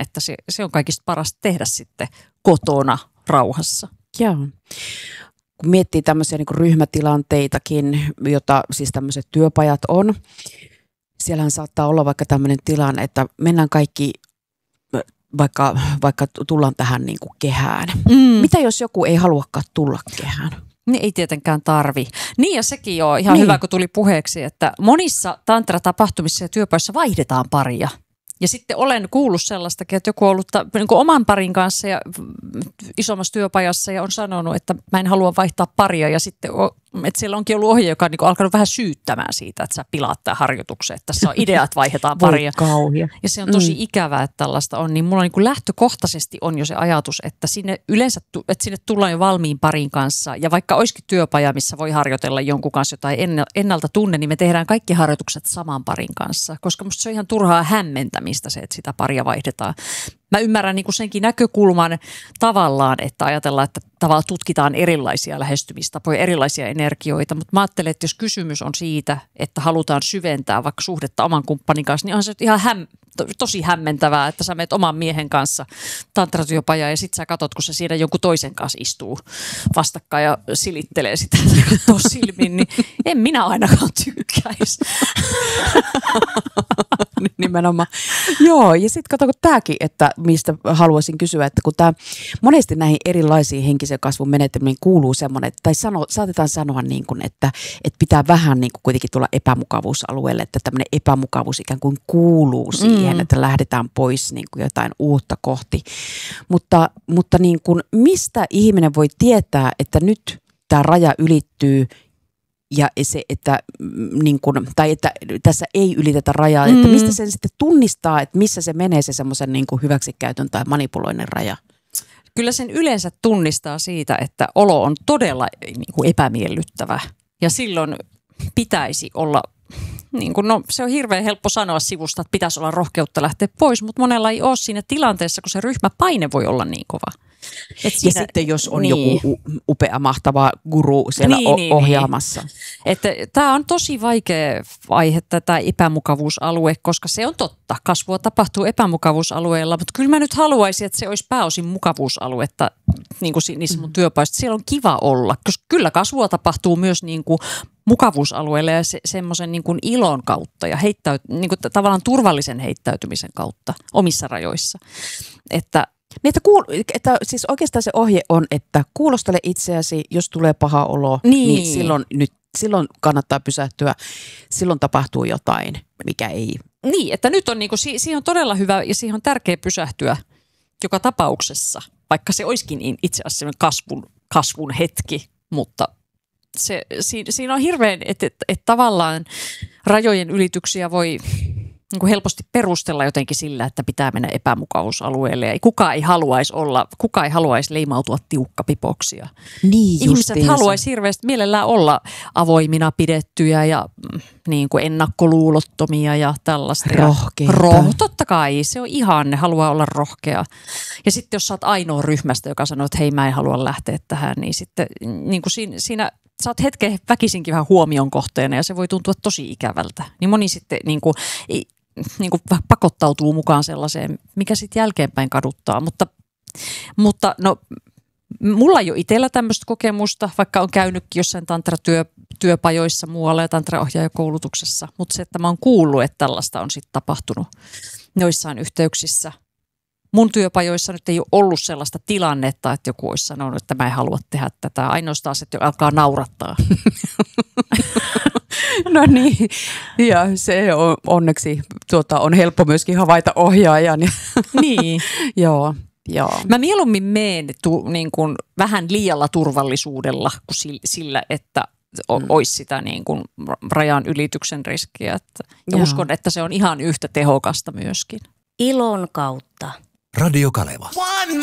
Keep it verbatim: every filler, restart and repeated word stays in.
että se, se on kaikista parasta tehdä sitten kotona rauhassa. Joo. Kun miettii tämmöisiä niin kuin ryhmätilanteitakin, jota siis tämmöiset työpajat on, siellähän saattaa olla vaikka tämmöinen tilanne, että mennään kaikki, vaikka, vaikka tullaan tähän niin kuin kehään. Mm. Mitä jos joku ei haluakaan tulla kehään? Niin ei tietenkään tarvi. Niin ja sekin on ihan niin. hyvä, kun tuli puheeksi, että monissa tantra-tapahtumissa ja työpaissa vaihdetaan paria. Ja sitten olen kuullut sellaistakin, että joku on ollut ta, niin kuin oman parin kanssa ja isommassa työpajassa ja on sanonut, että mä en halua vaihtaa paria. Ja sitten että siellä onkin ollut ohje, joka on niin kuin alkanut vähän syyttämään siitä, että sä pilaat tämän harjoituksen, että tässä on idea, että vaihdetaan paria. Ja se on tosi mm. ikävää, että tällaista on. Niin mulla niin kuin lähtökohtaisesti on jo se ajatus, että sinne yleensä että sinne tullaan jo valmiin parin kanssa. Ja vaikka olisikin työpaja, missä voi harjoitella jonkun kanssa jotain ennalta tunne, niin me tehdään kaikki harjoitukset saman parin kanssa. Koska musta se on ihan turhaa hämmentämistä se, että sitä paria vaihdetaan. Mä ymmärrän niin kuin senkin näkökulman tavallaan, että ajatellaan, että tavallaan tutkitaan erilaisia lähestymistapoja, erilaisia energioita, mutta mä ajattelen, että jos kysymys on siitä, että halutaan syventää vaikka suhdetta oman kumppanin kanssa, niin on se ihan häm, to, tosi hämmentävää, että sä menet oman miehen kanssa tantratyöpajaan ja sit sä katot, kun se siinä jonkun toisen kanssa istuu vastakkain ja silittelee sitä ja katsoo silmiin, niin en minä ainakaan tykkäisi. Nimenomaan. Joo, ja sitten kato, kun tämäkin, että mistä haluaisin kysyä, että kun tämä monesti näihin erilaisiin henkisen kasvun menetelmiin kuuluu semmoinen, tai sano, saatetaan sanoa niin kuin, että, että pitää vähän niin kuin kuitenkin tulla epämukavuusalueelle, että tämmöinen epämukavuus ikään kuin kuuluu siihen, mm. että lähdetään pois niin kuin jotain uutta kohti. Mutta, mutta niin kuin, mistä ihminen voi tietää, että nyt tämä raja ylittyy ja se, että, niin kun, tai että tässä ei ylitetä rajaa, mm. että mistä sen sitten tunnistaa, että missä se menee se semmoisen niin kuin hyväksikäytön tai manipuloinnin raja? Kyllä sen yleensä tunnistaa siitä, että olo on todella niin kuin epämiellyttävä ja silloin pitäisi olla, niin kuin, no, se on hirveän helppo sanoa sivusta, että pitäisi olla rohkeutta lähteä pois, mutta monella ei ole siinä tilanteessa, kun se ryhmäpaine voi olla niin kova. Et siinä, ja sitten jos on niin. joku upea, mahtava guru siellä niin, o- niin, ohjaamassa. Niin. Tämä on tosi vaikea aihe, tämä epämukavuusalue, koska se on totta. Kasvua tapahtuu epämukavuusalueella, mutta kyllä mä nyt haluaisin, että se olisi pääosin mukavuusaluetta niin kuin niissä mun työpaikoissa. Siellä on kiva olla, koska kyllä kasvua tapahtuu myös niin kuin mukavuusalueella ja se, semmoisen niin kuin ilon kautta ja heittäyt, niin kuin tavallaan turvallisen heittäytymisen kautta omissa rajoissa. Että Niin, että, kuul- että siis oikeastaan se ohje on, että kuulostele itseäsi, jos tulee paha olo, niin, niin silloin, nyt, silloin kannattaa pysähtyä, silloin tapahtuu jotain, mikä ei. Niin, että nyt on, niinku, si- siihen on todella hyvä ja siihen on tärkeää pysähtyä joka tapauksessa, vaikka se olisikin itse asiassa kasvun, kasvun hetki, mutta se, si- siinä on hirveän, että et, et tavallaan rajojen ylityksiä voi niin kuin helposti perustella jotenkin sillä, että pitää mennä epämukavuusalueelle ja kukaan ei haluaisi olla, kukaan ei haluaisi leimautua tiukkapipoksia. Niin, ihmiset haluaisi hirveästi mielellään olla avoimina pidettyjä ja niin kuin ennakkoluulottomia ja tällaista. Rohkeita. Roh, totta kai, se on ihan, ne haluaa olla rohkea. Ja sitten jos sä oot ainoa ryhmästä, joka sanoo, että hei mä en halua lähteä tähän, niin sitten niin kuin siinä, siinä sä oot hetken väkisinkin vähän huomion kohteena ja se voi tuntua tosi ikävältä. Niin moni sitten niin kuin, niin kuin pakottautuu mukaan sellaiseen, mikä sitten jälkeenpäin kaduttaa. Mutta, mutta no, mulla ei ole itsellä tämmöistä kokemusta, vaikka on käynytkin jossain tantratyöpajoissa muualla ja tantraohjaajakoulutuksessa. Mutta se, että mä oon kuullut, että tällaista on sitten tapahtunut joissain yhteyksissä. Mun työpajoissa nyt ei ole ollut sellaista tilannetta, että joku olisi sanonut, että mä en halua tehdä tätä. Ainoastaan se, että alkaa naurattaa. No niin, ja se on onneksi tuota, on helppo myöskin havaita ohjaajan. Niin. Joo, joo. Mä mieluummin meen tu, niin kuin vähän liialla turvallisuudella kuin sillä, että o, mm. olisi sitä niin kuin rajan ylityksen riskiä. Että, ja uskon, että se on ihan yhtä tehokasta myöskin. Ilon kautta. Radio Kaleva.